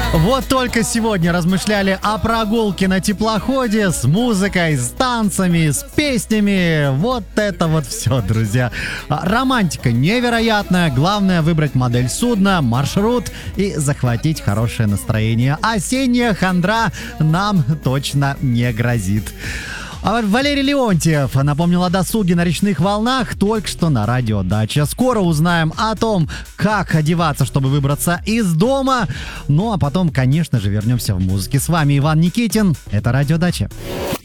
Вот только сегодня размышляли о прогулке на теплоходе с музыкой, с танцами, с песнями. Вот это вот все, друзья. Романтика невероятная. Главное выбрать модель судна, маршрут и захватить хорошее настроение. Осенняя хандра нам точно не грозит. А Валерий Леонтьев напомнил о досуге на речных волнах только что на радио Дача. Скоро узнаем о том, как одеваться, чтобы выбраться из дома. Ну а потом, конечно же, вернемся в музыке. С вами Иван Никитин. Это радио Дача.